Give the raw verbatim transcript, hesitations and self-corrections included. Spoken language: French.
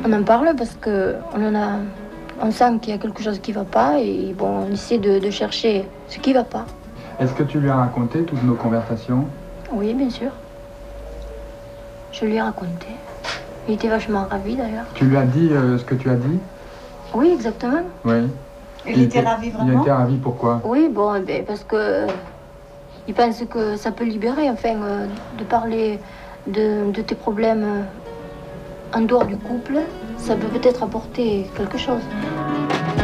On en parle parce que on en a, on sent qu'il y a quelque chose qui ne va pas et bon, on essaie de, de chercher ce qui ne va pas. Est-ce que tu lui as raconté toutes nos conversations? Oui, bien sûr. Je lui ai raconté. Il était vachement ravi d'ailleurs. Tu lui as dit euh, ce que tu as dit? Oui, exactement. Oui. Il, il était, était ravi vraiment? Il était ravi, pourquoi? Oui, bon, ben, parce que il pense que ça peut libérer, enfin, euh, de parler de, de tes problèmes en dehors du couple, ça peut peut-être apporter quelque chose.